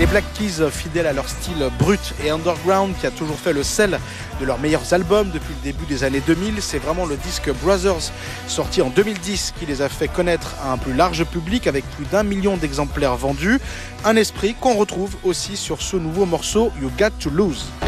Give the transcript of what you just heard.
Les Black Keys, fidèles à leur style brut et underground qui a toujours fait le sel de leurs meilleurs albums depuis le début des années 2000, c'est vraiment le disque Brothers sorti en 2010 qui les a fait connaître à un plus large public avec plus d'1 million d'exemplaires vendus. Un esprit qu'on retrouve aussi sur ce nouveau morceau You Got to Lose.